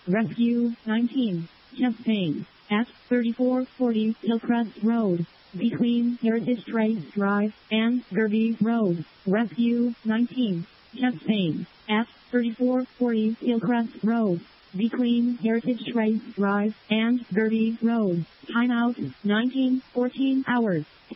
Rescue 19. Chest pain at 3440 Hillcrest Road, between Heritage Trace Drive and Gerby Road. Rescue 19. Chest pain at 3440 Hillcrest Road, between Heritage Trace Drive and Gerby Road. Timeout 19:14 hours.